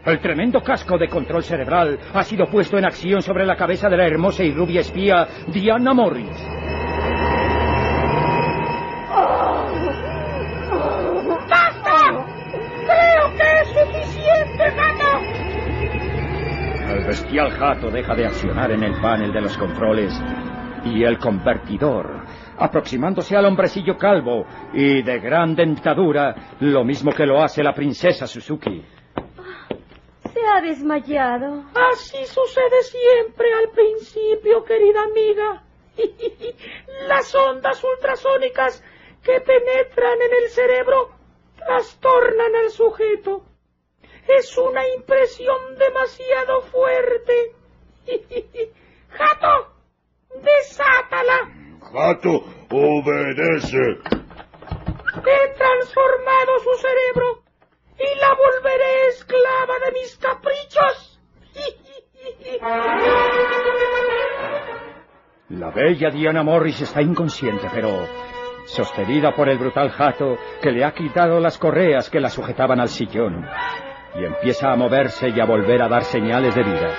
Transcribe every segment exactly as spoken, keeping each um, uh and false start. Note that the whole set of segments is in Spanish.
El tremendo casco de control cerebral ha sido puesto en acción sobre la cabeza de la hermosa y rubia espía Diana Morris. ¡Basta! ¡Creo que es suficiente, gato! El bestial jato deja de accionar en el panel de los controles y el convertidor, aproximándose al hombrecillo calvo y de gran dentadura, lo mismo que lo hace la princesa Suzuki. Se ha desmayado. Así sucede siempre al principio, querida amiga. Las ondas ultrasónicas que penetran en el cerebro trastornan al sujeto. Es una impresión demasiado fuerte. ¡Jato! ¡Desátala! ¡Jato, obedece! He transformado su cerebro y la volveré esclava de mis caprichos. La bella Diana Morris está inconsciente, pero sostenida por el brutal jato que le ha quitado las correas que la sujetaban al sillón, y empieza a moverse y a volver a dar señales de vida.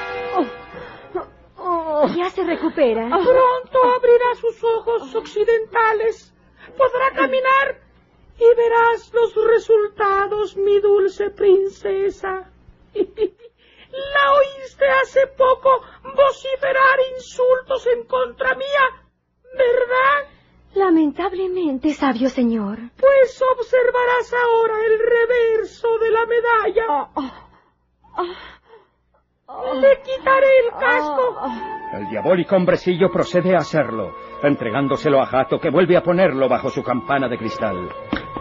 Ya se recupera. Pronto abrirá sus ojos occidentales, podrá caminar y verás los resultados, mi dulce princesa. La oíste hace poco vociferar insultos en contra mía, ¿verdad? Lamentablemente, sabio señor. Pues observarás ahora el reverso de la medalla. Oh, oh, oh, oh, Le quitaré el casco. Oh, oh. El diabólico hombrecillo procede a hacerlo, entregándoselo a Jato, que vuelve a ponerlo bajo su campana de cristal.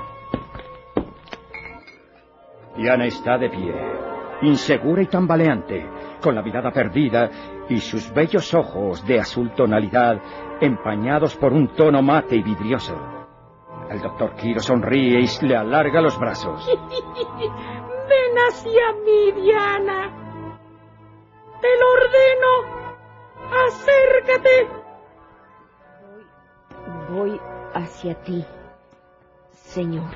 Diana está de pie, insegura y tambaleante, con la mirada perdida y sus bellos ojos de azul tonalidad empañados por un tono mate y vidrioso. El doctor Quiro sonríe y le alarga los brazos. Ven hacia mí, Diana. Te lo ordeno. Acércate. Voy, voy hacia ti, señor.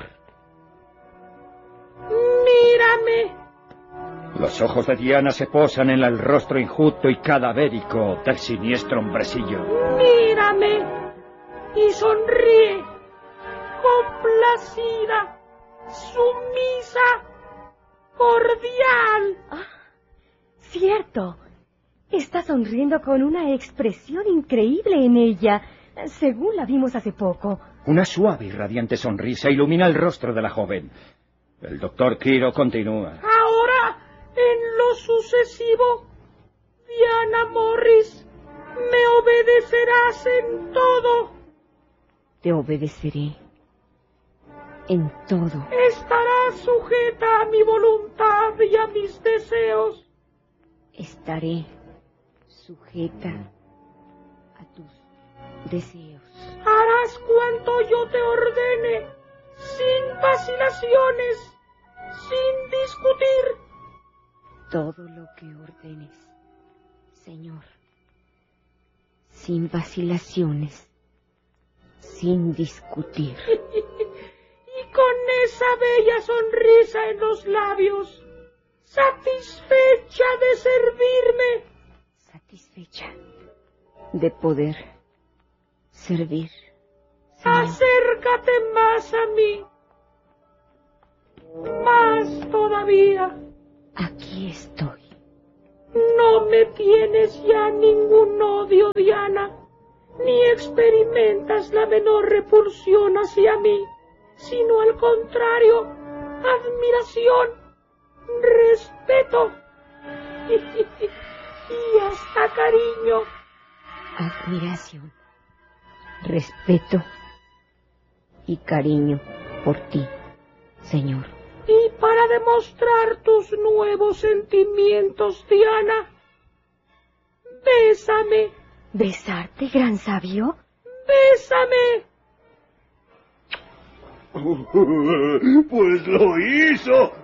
Mírame. Los ojos de Diana se posan en el rostro enjuto y cadavérico del siniestro hombrecillo. Mírame y sonríe, complacida, sumisa, cordial. Ah, cierto. Está sonriendo con una expresión increíble en ella, según la vimos hace poco. Una suave y radiante sonrisa ilumina el rostro de la joven. El doctor Quiro continúa. Ahora, en lo sucesivo, Diana Morris, me obedecerás en todo. Te obedeceré en todo. Estarás sujeta a mi voluntad y a mis deseos. Estaré sujeta a tus deseos. Harás cuanto yo te ordene, sin vacilaciones, sin discutir. Todo lo que ordenes, señor, sin vacilaciones, sin discutir. Y con esa bella sonrisa en los labios, satisfecha de servirme. Satisfecha de poder servir, señor. Acércate más a mí. Más todavía. Aquí estoy. No me tienes ya ningún odio, Diana, ni experimentas la menor repulsión hacia mí, sino al contrario, admiración, respeto y hasta cariño. Admiración, respeto y cariño por ti, señor. Y para demostrar tus nuevos sentimientos, Diana, bésame. ¿Besarte, gran sabio? Bésame. Pues lo hizo.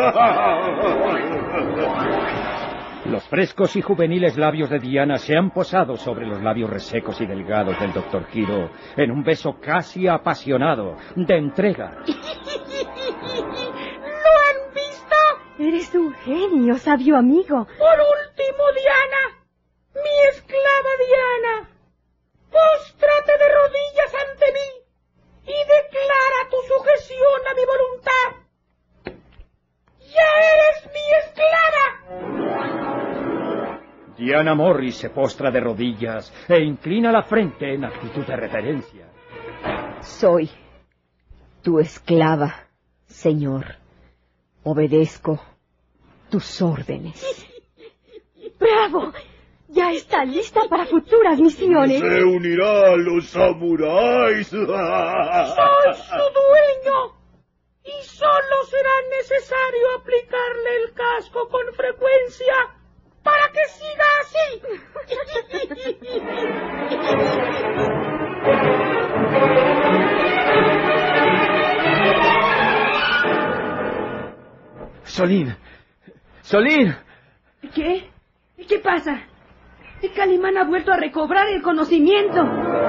Los frescos y juveniles labios de Diana se han posado sobre los labios resecos y delgados del doctor Quiro en un beso casi apasionado, de entrega. ¿Lo han visto? Eres un genio, sabio amigo. Por último, Diana, mi esclava Diana, póstrate de rodillas ante mí y declara tu sujeción a mi voluntad. ¡Ya eres mi esclava! Diana Morris se postra de rodillas e inclina la frente en actitud de reverencia. Soy tu esclava, señor. Obedezco tus órdenes. ¡Bravo! Ya está lista para futuras misiones. Se unirá a los samuráis. Soy su dueño y solo será necesario aplicarle el casco con frecuencia para que siga así. Solín. Solín. ¿Qué? ¿Qué pasa? Calimán ha vuelto a recobrar el conocimiento.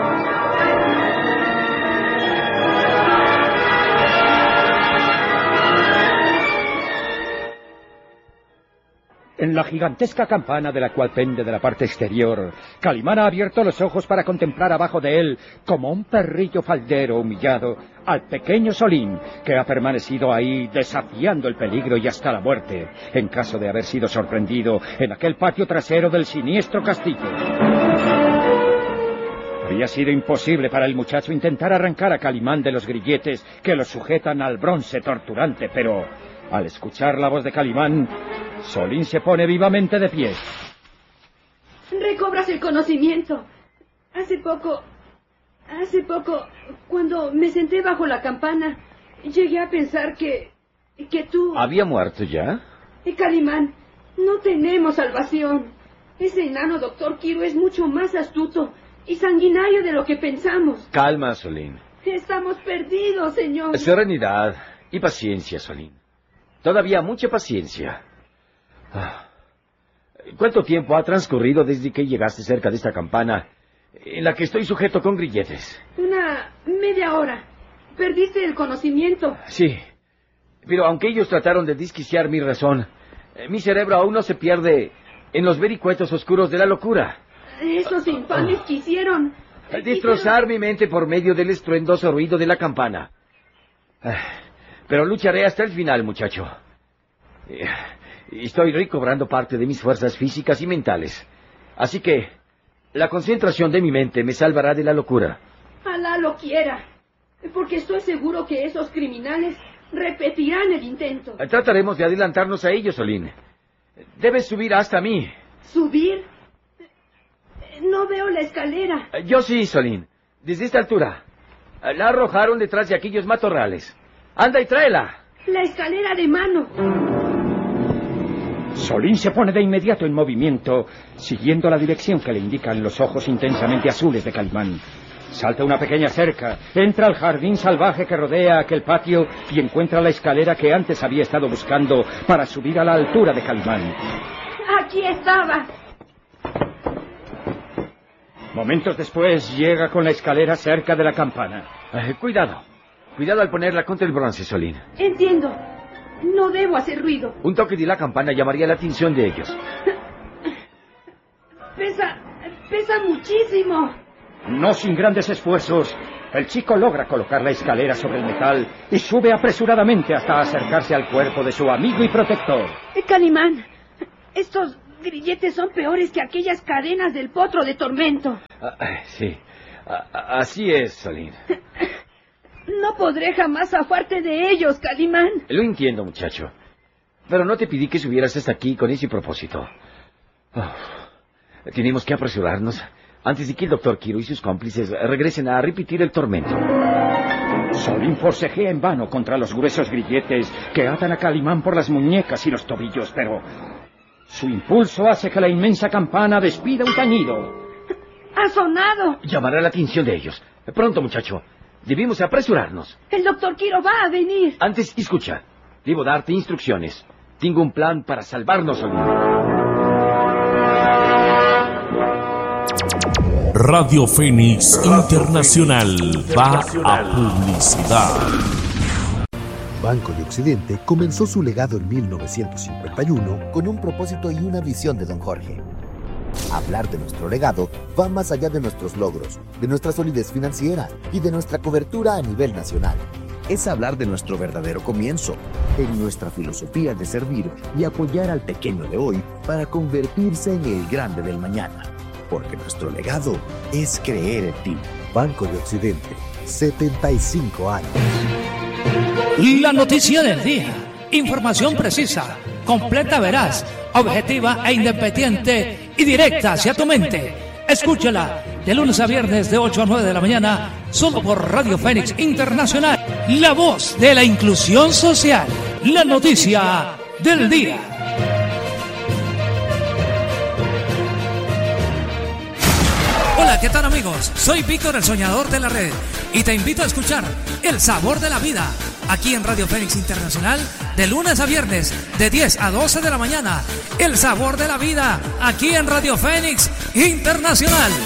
En la gigantesca campana de la cual pende de la parte exterior, Calimán ha abierto los ojos para contemplar abajo de él, como un perrillo faldero humillado, al pequeño Solín, que ha permanecido ahí desafiando el peligro y hasta la muerte, en caso de haber sido sorprendido en aquel patio trasero del siniestro castillo. Había sido imposible para el muchacho intentar arrancar a Calimán de los grilletes que lo sujetan al bronce torturante, pero al escuchar la voz de Calimán, Solín se pone vivamente de pie. Recobras el conocimiento. Hace poco, hace poco, cuando me senté bajo la campana, llegué a pensar que, que tú... ¿Había muerto ya? Calimán, no tenemos salvación. Ese enano doctor Quiro es mucho más astuto y sanguinario de lo que pensamos. Calma, Solín. Estamos perdidos, señor. Serenidad y paciencia, Solín. Todavía mucha paciencia. ¿Cuánto tiempo ha transcurrido desde que llegaste cerca de esta campana en la que estoy sujeto con grilletes? Una media hora. Perdiste el conocimiento. Sí, pero aunque ellos trataron de desquiciar mi razón, mi cerebro aún no se pierde en los vericuetos oscuros de la locura. Esos infames quisieron... Destrozar quisieron... mi mente por medio del estruendoso ruido de la campana. Pero lucharé hasta el final, muchacho. Estoy recobrando parte de mis fuerzas físicas y mentales. Así que la concentración de mi mente me salvará de la locura. Alá lo quiera. Porque estoy seguro que esos criminales repetirán el intento. Trataremos de adelantarnos a ellos, Solín. Debes subir hasta mí. ¿Subir? No veo la escalera. Yo sí, Solín. Desde esta altura. La arrojaron detrás de aquellos matorrales. Anda y tráela. La escalera de mano. Solín se pone de inmediato en movimiento, siguiendo la dirección que le indican los ojos intensamente azules de Calimán. Salta una pequeña cerca, entra al jardín salvaje que rodea aquel patio y encuentra la escalera que antes había estado buscando para subir a la altura de Calimán. Aquí estaba. Momentos después llega con la escalera cerca de la campana. Eh, cuidado. Cuidado al ponerla contra el bronce, Solín. Entiendo. No debo hacer ruido. Un toque de la campana llamaría la atención de ellos. Pesa... pesa muchísimo. No sin grandes esfuerzos, el chico logra colocar la escalera sobre el metal y sube apresuradamente hasta acercarse al cuerpo de su amigo y protector. Calimán, estos grilletes son peores que aquellas cadenas del potro de tormento. Ah, sí, ah, así es, Solín. No podré jamás zafarte de ellos, Calimán. Lo entiendo, muchacho. Pero no te pedí que subieras hasta aquí con ese propósito. Oh, tenemos que apresurarnos antes de que el doctor Quiro y sus cómplices regresen a repetir el tormento. Solín forcejea en vano contra los gruesos grilletes que atan a Calimán por las muñecas y los tobillos, pero su impulso hace que la inmensa campana despida un tañido. ¡Ha sonado! Llamará la atención de ellos. Pronto, muchacho. Debemos apresurarnos. El doctor Quiro va a venir. Antes, escucha. Debo darte instrucciones. Tengo un plan para salvarnos, Solín. Radio Fénix Internacional va a publicidad. Banco de Occidente comenzó su legado en mil novecientos cincuenta y uno con un propósito y una visión de don Jorge. Hablar de nuestro legado va más allá de nuestros logros, de nuestra solidez financiera y de nuestra cobertura a nivel nacional. Es hablar de nuestro verdadero comienzo, en nuestra filosofía de servir y apoyar al pequeño de hoy para convertirse en el grande del mañana. Porque nuestro legado es creer en ti. Banco de Occidente, setenta y cinco años. La noticia del día. Información precisa, completa, veraz, objetiva e independiente y directa hacia tu mente. Escúchala de lunes a viernes de ocho a nueve de la mañana, solo por Radio Fénix Internacional. La voz de la inclusión social. La noticia del día. Hola, ¿qué tal amigos? Soy Víctor, el soñador de la red, y te invito a escuchar El Sabor de la Vida, aquí en Radio Fénix Internacional, de lunes a viernes, de diez a doce de la mañana. El Sabor de la Vida, aquí en Radio Fénix Internacional.